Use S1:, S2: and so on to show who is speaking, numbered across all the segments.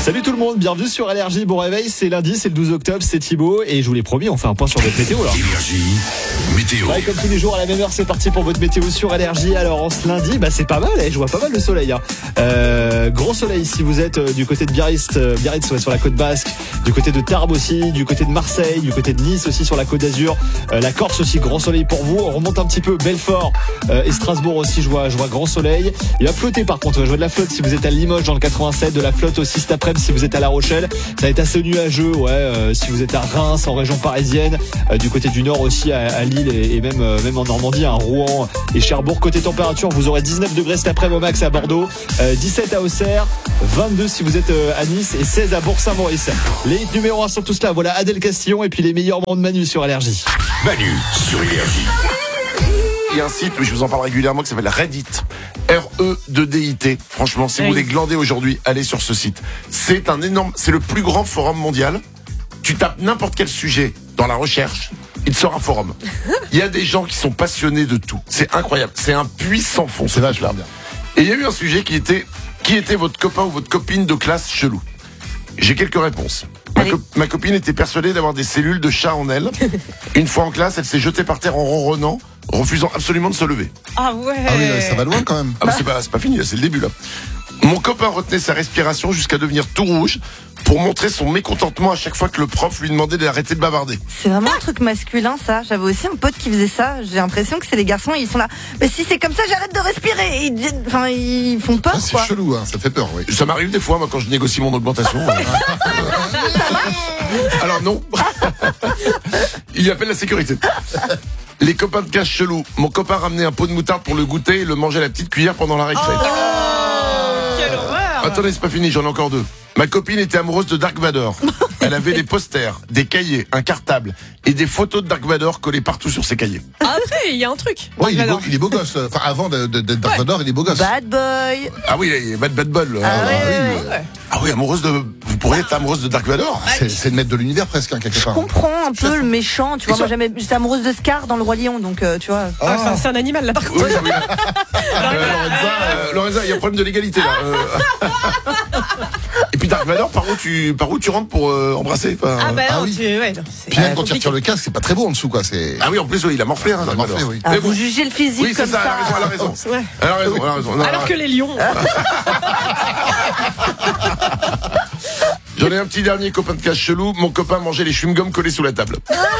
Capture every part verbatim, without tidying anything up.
S1: Salut tout le monde, bienvenue sur Énergie. Bon réveil, c'est lundi, c'est le douze octobre, c'est Thibaut et je vous l'ai promis, on fait un point sur votre météo là.
S2: Énergie, météo.
S1: Ouais, comme tous les jours à la même heure, c'est parti pour votre météo sur Énergie. Alors en ce lundi, bah c'est pas mal, eh, je vois pas mal le soleil. Hein. Euh, gros soleil si vous êtes euh, du côté de Biarritz, euh, Biarritz ouais, sur la côte basque, du côté de Tarbes aussi, du côté de Marseille, du côté de Nice aussi sur la côte d'Azur, euh, la Corse aussi, grand soleil pour vous. On remonte un petit peu Belfort euh, et Strasbourg aussi, je vois, je vois grand soleil. Il va flotter par contre, je vois de la flotte si vous êtes à Limoges dans le quatre-vingt-sept, de la flotte aussi cet après-midi si vous êtes à La Rochelle. Ça va être assez nuageux, ouais, euh, si vous êtes à Reims, en région parisienne, euh, du côté du nord aussi à, à Lille et, et même, euh, même en Normandie, à Rouen et Cherbourg. Côté température, vous aurez dix-neuf degrés cet après-midi au max à Bordeaux, euh, dix-sept à Auxerre, vingt-deux si vous êtes euh, à Nice et seize à Bourg-Saint-Maurice. Les hits numéro un sont tous là. Voilà Adèle Castillon et puis les meilleurs moments de Manu sur Énergie.
S2: Manu sur Énergie.
S3: Il y a un site, mais je vous en parle régulièrement, qui s'appelle Reddit. R E deux D I T. Franchement, si oui. vous voulez glander aujourd'hui, allez sur ce site. C'est un énorme, c'est le plus grand forum mondial. Tu tapes n'importe quel sujet dans la recherche, il te sort un forum. Il y a des gens qui sont passionnés de tout. C'est incroyable. C'est un puits sans fond.
S4: C'est vachement bien.
S3: Et il y a eu un sujet qui était, qui était votre copain ou votre copine de classe chelou? J'ai quelques réponses. Ma, co- ma copine était persuadée d'avoir des cellules de chat en elle. Une fois en classe, elle s'est jetée par terre en ronronnant, refusant absolument de se lever.
S5: Ah ouais.
S4: Ah oui, ça va loin quand même.
S3: Ah bah c'est pas, c'est pas fini, là, c'est le début là. Mon copain retenait sa respiration jusqu'à devenir tout rouge pour montrer son mécontentement à chaque fois que le prof lui demandait d'arrêter de bavarder.
S6: C'est vraiment un truc masculin ça. J'avais aussi un pote qui faisait ça. J'ai l'impression que c'est les garçons, ils sont là. Mais si c'est comme ça, j'arrête de respirer. Ils, enfin, ils font peur
S4: Ah, c'est
S6: quoi.
S4: chelou, hein, ça fait peur, oui.
S3: Ça m'arrive des fois, moi, quand je négocie mon augmentation. Alors non. Il appelle la sécurité. Les copains de casse chelou. Mon copain ramenait un pot de moutarde pour le goûter et le mangeait à la petite cuillère pendant la récré.
S5: Oh, quelle horreur.
S3: Attendez, c'est pas fini, j'en ai encore deux. Ma copine était amoureuse de Dark Vador. Elle avait des posters, des cahiers, un cartable et des photos de Dark Vador collées partout sur ses cahiers.
S5: Après, il y a un truc.
S4: Ouais, il est, beau,
S5: Alors.
S4: il est beau gosse. Enfin, avant de- de- d'être Dark Vador, il est beau gosse.
S6: Bad boy.
S3: Ah oui, il est bad bad ball.
S6: Ah,
S3: Ah,
S6: ouais,
S3: oui.
S6: ouais, ouais.
S5: Ouais.
S3: Ah oui, amoureuse de. Vous pourriez être amoureuse de Dark Vador.
S4: C'est, c'est le maître de l'univers presque, hein, quelque
S6: Je
S4: part.
S6: comprends un peu le méchant. Tu vois,
S3: Et
S6: moi
S3: ça-
S6: j'aimais- j'étais amoureuse de Scar dans le Roi Lion, donc euh, tu vois.
S5: Ah, c'est un- c'est un animal là par contre.
S3: Oui, oui. Euh, Lorenza, euh, Lorenza, il y a un problème de légalité là. Euh. Et puis Dark Vador, par où tu, par où tu rentres pour euh, embrasser enfin,
S5: Ah bah
S4: Ah
S5: non,
S4: oui.
S5: tu... ouais, non, c'est
S4: Puis même
S5: euh,
S4: quand il retire le casque, c'est pas très beau en dessous, quoi. C'est...
S3: Ah oui, en plus, oui, il a morflé, hein,
S4: Il a
S3: Dark
S4: morflé,
S3: Vador.
S4: oui.
S6: Ah,
S3: Mais
S6: vous
S3: bon.
S6: jugez le physique
S3: Oui, c'est
S6: comme
S3: ça,
S6: ça.
S3: elle a raison, elle a raison.
S5: Ouais.
S3: Elle a raison, elle a raison. Non,
S5: Alors
S3: non,
S5: que les lions.
S3: J'en ai un petit dernier copain de casse chelou. Mon copain mangeait les chewing-gums collés sous la table.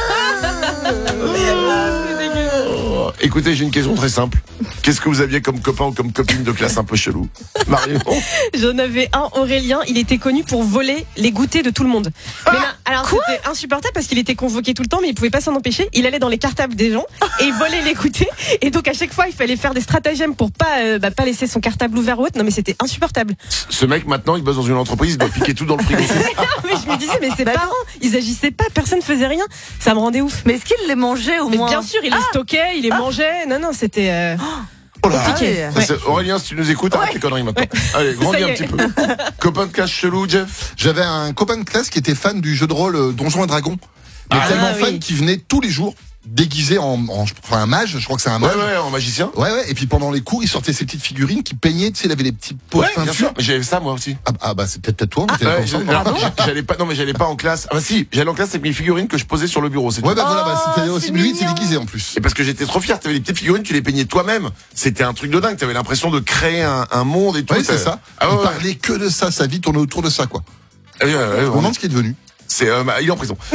S3: Oh, écoutez, j'ai une question très simple. Qu'est-ce que vous aviez comme copain ou comme copine de classe un peu chelou? Marion?
S5: J'en avais un, Aurélien, il était connu pour voler les goûters de tout le monde. Mais là, alors c'était insupportable parce qu'il était convoqué tout le temps, mais il pouvait pas s'en empêcher. Il allait dans les cartables des gens et il volait les goûters. Et donc à chaque fois, il fallait faire des stratagèmes pour pas, euh, bah, pas laisser son cartable ouvert ou autre. Non mais c'était insupportable.
S3: Ce mec, maintenant, il bosse dans une entreprise, il doit piquer tout dans le frigo.
S5: mais je me disais, mais ses
S6: Bah,
S5: parents, ils agissaient pas, personne faisait rien. Ça me rendait ouf.
S6: Mais est-ce qu'il les mangeait au
S5: Mais
S6: moins?
S5: bien sûr, il les stockait, il les mangeait. Non, non, c'était... euh,
S3: Oh là.
S5: compliqué.
S6: Ah,
S3: Ça, c'est- Aurélien, si tu nous écoutes, arrête tes conneries maintenant. Allez, grandis
S5: Ça y
S3: un
S5: est.
S3: petit peu. Copain de casse chelou, Jeff?
S4: J'avais un copain de classe qui était fan du jeu de rôle euh, Donjons et Dragons. Mais
S3: Ah,
S4: tellement
S5: oui.
S4: fan qu'il venait tous les jours déguisé en, en enfin, un mage, je crois que c'est un
S3: Ouais,
S4: mage.
S3: ouais, en magicien.
S4: Ouais, ouais, et puis pendant les cours, il sortait ses petites figurines qui peignaient, tu sais, il avait les petits pots
S3: Ouais,
S4: de
S3: bien
S4: peinture.
S3: sûr. Mais j'avais ça, moi aussi.
S4: Ah, ah, bah, c'est peut-être peut-être toi, mais t'es
S3: Ouais,
S4: pas
S3: j'ai-
S4: ensemble.
S3: alors, j'ai- j'allais pas, non, mais j'allais pas en classe. Ah, bah, si, j'allais en classe avec mes figurines que je posais sur le bureau, c'est tout.
S4: Ouais, bah voilà, bah, c'était
S6: Oh,
S4: aussi
S6: c'est
S4: lui, il s'est
S6: mignon.
S4: déguisé en plus.
S3: Et parce que j'étais trop fier, t'avais les petites figurines, tu les peignais toi-même. C'était un truc de dingue, t'avais l'impression de créer un, un monde et tout.
S4: Ouais, c'est ça.
S3: Ah, ouais,
S4: il
S3: ouais.
S4: parlait que de ça, sa vie tournait autour de ça, quoi.
S3: Ah, ouais, ouais, ouais,
S4: Je me
S3: vraiment.
S4: demande ce qu'il est devenu.
S3: C'est, euh, bah, il est en prison.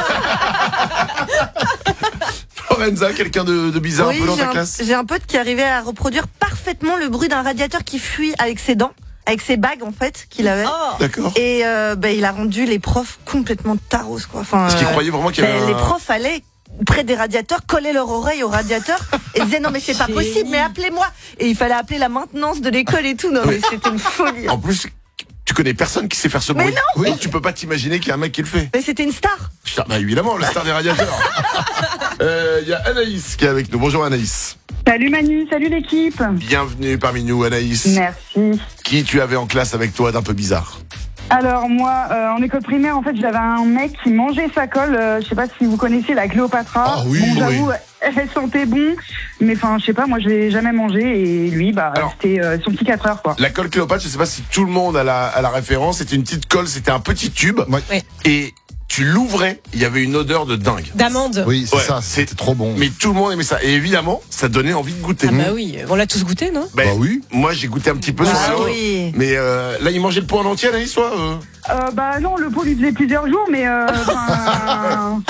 S3: Lorenza, quelqu'un de, de bizarre
S6: Oui,
S3: un peu dans
S6: j'ai
S3: ta
S6: un,
S3: classe?
S6: j'ai un pote qui arrivait à reproduire parfaitement le bruit d'un radiateur qui fuit avec ses dents, avec ses bagues en fait qu'il avait.
S5: Oh.
S3: D'accord.
S6: Et euh, bah, il a rendu les profs complètement taros quoi. Enfin,
S3: Parce qu'il
S6: euh,
S3: croyait vraiment qu'il y
S6: bah,
S3: avait
S6: les
S3: un-
S6: profs allaient près des radiateurs, collaient leur oreille au radiateur et disaient non mais c'est pas
S5: Génie.
S6: possible, mais appelez-moi. Et il fallait appeler la maintenance de l'école et tout. Non mais c'était une folie.
S3: En plus, tu connais personne qui sait faire ce
S6: Mais
S3: bruit.
S6: non.
S3: Donc tu peux pas t'imaginer qu'il y a un mec qui le fait.
S6: Mais c'était une star.
S3: Putain, bah évidemment, le star des radiateurs. Euh, Il y a Anaïs qui est avec nous. Bonjour Anaïs.
S7: Salut Manu, salut l'équipe.
S3: Bienvenue parmi nous Anaïs.
S7: Merci.
S3: Qui tu avais en classe avec toi d'un peu bizarre?
S7: Alors moi, euh, en école primaire, en fait, j'avais un mec qui mangeait sa colle. Euh, je sais pas si vous connaissez la Cléopatra.
S4: Ah oui,
S7: bon,
S4: oui.
S7: j'avoue, elle sentait bon, mais enfin, je sais pas, moi, je l'ai jamais mangé et lui, bah,
S3: Alors,
S7: c'était euh, son petit quatre heures, quoi.
S3: La colle Cléopâtre, je sais pas si tout le monde a la, a la référence. C'était une petite colle, c'était un petit tube.
S4: Ouais.
S5: Ouais.
S3: Et tu l'ouvrais, il y avait une odeur de dingue.
S5: D'amande.
S4: Oui, c'est
S3: Ouais,
S4: ça,
S3: c'est-
S4: c'était trop bon.
S3: Mais tout le monde aimait ça. Et évidemment, ça donnait envie de goûter.
S5: Ah bah oui, on l'a tous goûté, non?
S3: Ben,
S4: Bah oui.
S3: Moi, j'ai goûté un petit peu.
S6: Ah
S3: c'est sûr.
S6: oui.
S3: Mais euh, là, il mangeait le pot en entier, Anaïs, toi euh
S7: Euh, bah non, le pot lui faisait plusieurs jours, mais euh, enfin,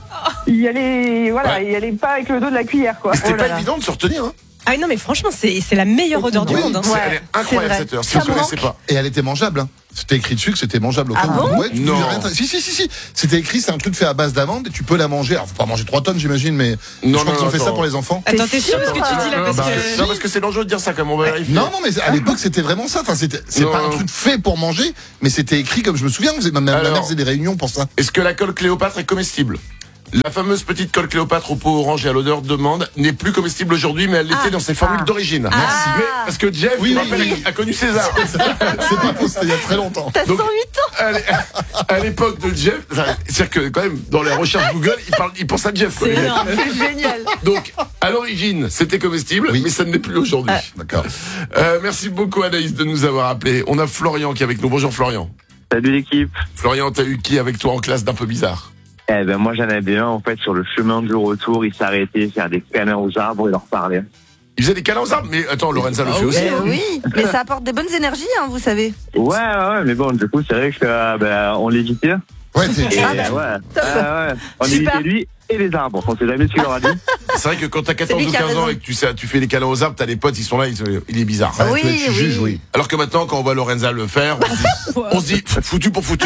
S7: il y allait, voilà,
S3: Ouais.
S7: il y allait pas avec le dos de la cuillère, quoi.
S3: Mais c'était
S6: Oh là
S3: pas
S6: là.
S3: évident de se retenir. Hein.
S5: Ah non, mais franchement, c'est c'est la meilleure odeur du
S4: Oui.
S5: monde. Hein.
S3: C'est-
S6: Ouais,
S3: elle est
S6: c'est
S3: incroyable
S6: vrai.
S3: cette heure. Si
S6: Ça
S3: vous ne connaissez
S6: manque.
S3: pas.
S4: Et elle était mangeable. Hein. C'était écrit dessus que c'était mangeable au
S6: Ah
S4: cas où.
S6: bon
S4: Ouais, tu
S3: Non.
S4: dis rien. Si, si, si, si. C'était écrit, c'est un truc fait à base d'amande et tu peux la manger. Alors, faut pas manger trois tonnes, j'imagine, mais
S3: Non,
S4: je crois
S3: non,
S4: qu'ils ont fait
S3: attends.
S4: ça pour les enfants.
S5: Attends, t'es sûr de ce que
S6: sûr,
S5: tu dis là?
S3: Non,
S5: Parce
S3: parce
S5: que...
S3: que, non, parce que c'est dangereux de dire ça, comme on va vérifier.
S4: Non, non, mais à l'époque, c'était vraiment ça. Enfin, c'était, c'est
S3: Non.
S4: pas un truc fait pour manger, mais c'était écrit comme je me souviens. Vous ma, ma
S3: Alors.
S4: mère faisait des réunions pour ça.
S3: Est-ce que la colle Cléopâtre est comestible? La fameuse petite colle Cléopâtre au pot orange et à l'odeur d'amande n'est plus comestible aujourd'hui, mais elle l'était
S5: Ah.
S3: dans ses formules
S6: Ah.
S3: d'origine.
S6: Merci.
S3: Mais parce que Jeff,
S4: Oui,
S3: je
S4: oui,
S3: rappelle,
S4: oui.
S3: a connu César.
S4: C'est pas faux, c'était il y a très longtemps.
S6: T'as
S3: Donc-
S6: cent huit ans.
S3: À l'é- à l'époque de Jeff, enfin, c'est-à-dire que quand même dans les recherches Google, il, parle, il pense à Jeff. quoi,
S5: C'est
S3: les mecs.
S5: énorme.
S6: C'est génial.
S3: Donc à l'origine, c'était comestible,
S4: Oui.
S3: mais ça ne l'est plus aujourd'hui.
S4: D'accord.
S3: Euh, merci beaucoup Anaïs de nous avoir appelés. On a Florian qui est avec nous. Bonjour Florian.
S8: Salut l'équipe.
S3: Florian, t'as eu qui avec toi en classe d'un peu bizarre?
S8: Eh ben moi j'en avais un en fait sur le chemin du retour, il s'arrêtait faire des câlins aux arbres et leur parlait.
S3: Il faisait des câlins aux arbres, mais attends, Lorenza le fait aussi.
S6: Eh
S3: hein.
S6: oui, mais ça apporte des bonnes énergies, hein, vous savez.
S8: Ouais ouais ouais, mais bon du coup c'est vrai que euh, ben, on l'évitait.
S4: Ouais, t'es,
S8: Et
S6: Ah, bah,
S8: ouais,
S6: top.
S8: ouais, ouais. On
S6: Super.
S8: évitait lui et les arbres. On sait jamais ce qu'il leur a dit.
S3: C'est vrai que quand t'as quatorze
S6: lui
S3: ou
S6: qui a
S3: quinze ans
S6: raison.
S3: et que tu, sais, tu fais les câlins aux arbres, t'as les potes, ils sont là, ils, se- il est bizarre.
S4: ouais,
S6: Oui,
S4: tu, tu
S6: oui.
S4: juges, oui.
S3: Alors que maintenant, quand on voit Lorenza le faire, on se dit, on se dit foutu pour foutu.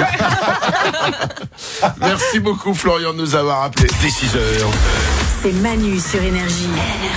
S3: Merci beaucoup Florian de nous avoir appelés.
S2: Dès six heures.
S9: C'est Manu sur Énergie.